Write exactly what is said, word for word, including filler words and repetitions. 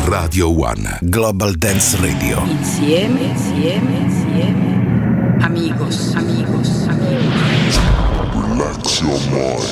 Radio One Global Dance Radio. Insieme, insieme, insieme. Amigos, amigos, amigos. Relax your mind.